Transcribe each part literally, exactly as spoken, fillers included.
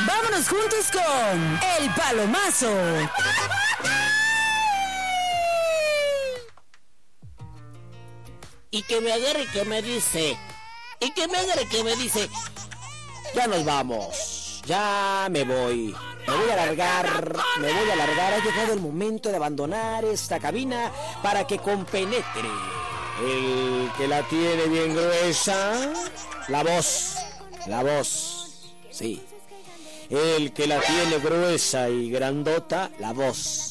Vámonos juntos con El Palomazo. Y que me agarre que me dice, y que me agarre que me dice, ya nos vamos, ya me voy, me voy a largar, me voy a largar, ha llegado el momento de abandonar esta cabina para que compenetre el que la tiene bien gruesa, la voz, la voz, sí, el que la tiene gruesa y grandota, la voz.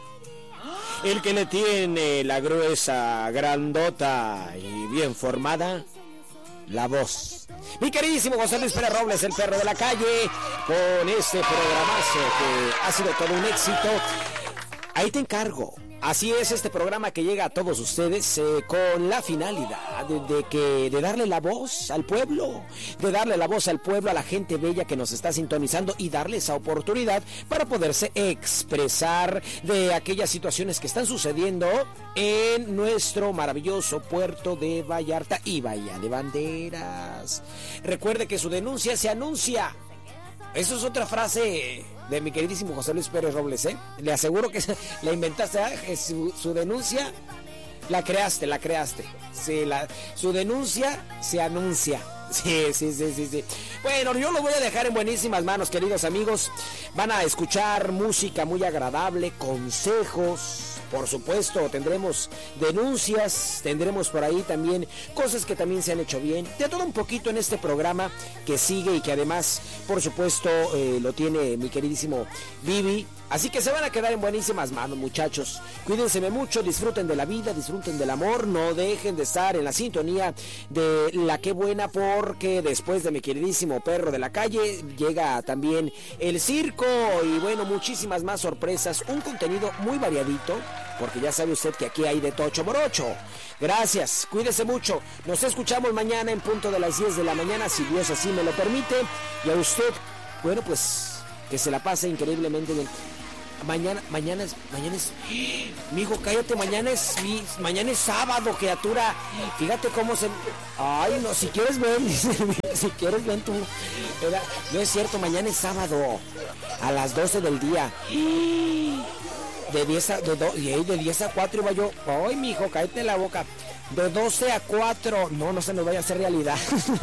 El que le tiene la gruesa, grandota y bien formada, la voz. Mi queridísimo José Luis Pérez Robles, el perro de la calle, con este programazo que ha sido todo un éxito. Ahí te encargo. Así es este programa que llega a todos ustedes eh, con la finalidad de, de que de darle la voz al pueblo, de darle la voz al pueblo, a la gente bella que nos está sintonizando y darle esa oportunidad para poderse expresar de aquellas situaciones que están sucediendo en nuestro maravilloso puerto de Vallarta y Bahía de Banderas. Recuerde que su denuncia se anuncia. Eso es otra frase de mi queridísimo José Luis Pérez Robles, ¿eh? Le aseguro que la inventaste, ¿eh? su, su denuncia la creaste, la creaste. Sí, la, su denuncia se anuncia. Sí, sí, sí, sí, sí. Bueno, yo lo voy a dejar en buenísimas manos, queridos amigos. Van a escuchar música muy agradable, consejos. Por supuesto, tendremos denuncias, tendremos por ahí también cosas que también se han hecho bien. De todo un poquito en este programa que sigue y que además, por supuesto, eh, lo tiene mi queridísimo Vivi. Así que se van a quedar en buenísimas manos, muchachos. Cuídense mucho, disfruten de la vida, disfruten del amor. No dejen de estar en la sintonía de La Qué Buena, porque después de mi queridísimo perro de la calle llega también el circo y bueno, muchísimas más sorpresas. Un contenido muy variadito, porque ya sabe usted que aquí hay de tocho morocho. Gracias, cuídese mucho. Nos escuchamos mañana en punto de las diez de la mañana, si Dios así me lo permite. Y a usted, bueno, pues que se la pase increíblemente bien. Mañana, mañana es, mañana es, mijo, cállate, mañana es, mañana es sábado, criatura. Fíjate cómo se, ay, no, si quieres ven, si quieres ven tú. Era, no es cierto, mañana es sábado, a las doce del día. De diez a, de, do, de diez a cuatro iba yo, ay, mijo, cállate la boca. De doce a cuatro, no, no se nos vaya a hacer realidad.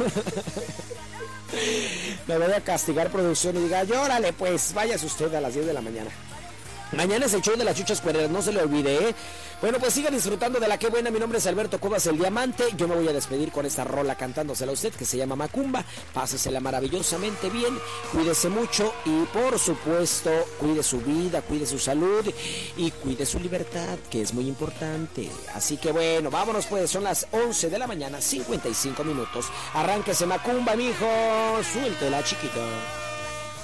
Me voy a castigar producción y diga, llórale pues, váyase usted a las diez de la mañana. Mañana es el show de las chuchas cuereras, no se le olvide, ¿eh? Bueno, pues sigan disfrutando de La Qué Buena. Mi nombre es Alberto Cuevas, el Diamante. Yo me voy a despedir con esta rola cantándosela a usted, que se llama Macumba. Pásesela maravillosamente bien, cuídese mucho y por supuesto, cuide su vida, cuide su salud y cuide su libertad, que es muy importante. Así que bueno, vámonos pues, son las once de la mañana, cincuenta y cinco minutos. Arránquese Macumba, mijo, suéltela, chiquito.